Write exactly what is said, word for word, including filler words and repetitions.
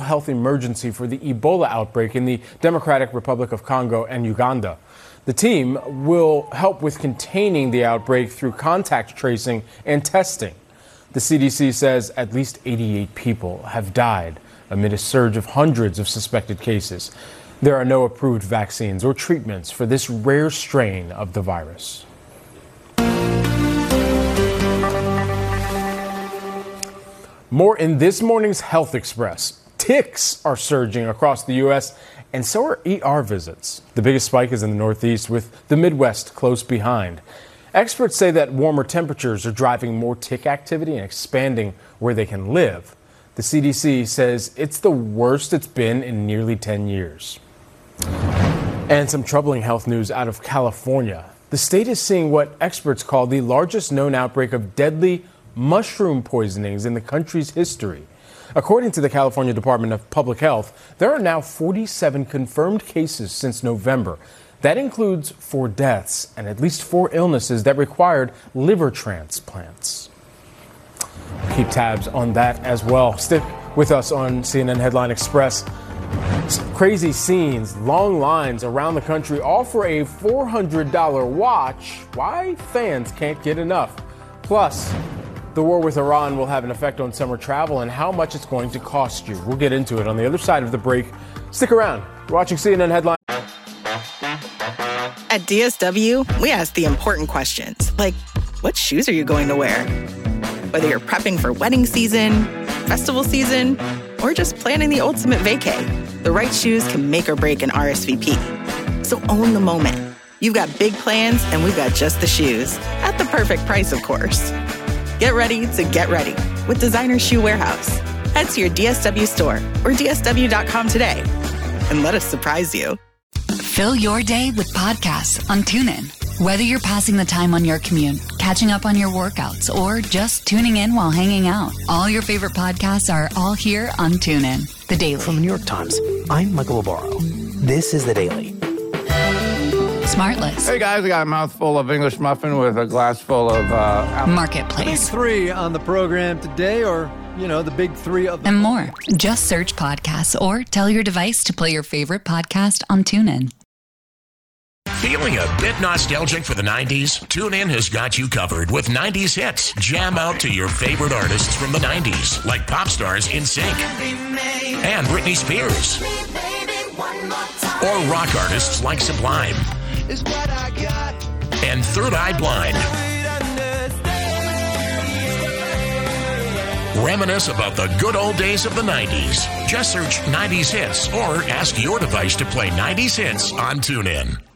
health emergency for the Ebola outbreak in the Democratic Republic of Congo and Uganda. The team will help with containing the outbreak through contact tracing and testing. The C D C says at least eighty-eight people have died amid a surge of hundreds of suspected cases. There are no approved vaccines or treatments for this rare strain of the virus. More in this morning's Health Express. Ticks are surging across the U S, and so are E R visits. The biggest spike is in the Northeast, with the Midwest close behind. Experts say that warmer temperatures are driving more tick activity and expanding where they can live. The C D C says it's the worst it's been in nearly ten years. And some troubling health news out of California. The state is seeing what experts call the largest known outbreak of deadly mushroom poisonings in the country's history. According to the California Department of Public Health, there are now forty-seven confirmed cases since November. That includes four deaths and at least four illnesses that required liver transplants. Keep tabs on that as well. Stick with us on C N N Headline Express. Crazy scenes, long lines around the country, all for a four hundred dollars watch. Why fans can't get enough. Plus, the war with Iran will have an effect on summer travel and how much it's going to cost you. We'll get into it on the other side of the break. Stick around. You're watching C N N Headline. At D S W, we ask the important questions, like, what shoes are you going to wear? Whether you're prepping for wedding season, festival season, or just planning the ultimate vacay, the right shoes can make or break an R S V P. So own the moment. You've got big plans, and we've got just the shoes. At the perfect price, of course. Get ready to get ready with Designer Shoe Warehouse. Head to your D S W store or D S W dot com today and let us surprise you. Fill your day with podcasts on TuneIn. Whether you're passing the time on your commute, catching up on your workouts, or just tuning in while hanging out, all your favorite podcasts are all here on TuneIn. The Daily. From the New York Times, I'm Michael Obaro. This is The Daily. Smartless. Hey guys, I got a mouthful of English muffin with a glass full of uh, apple. Marketplace. Big three on the program today, or, you know, the big three of the... And more. Just search podcasts or tell your device to play your favorite podcast on TuneIn. Feeling a bit nostalgic for the nineties? TuneIn has got you covered with nineties hits. Jam out to your favorite artists from the nineties, like pop stars NSYNC and Britney Spears, or rock artists like Sublime and Third Eye Blind. Reminisce about the good old days of the nineties. Just search nineties hits or ask your device to play nineties hits on TuneIn.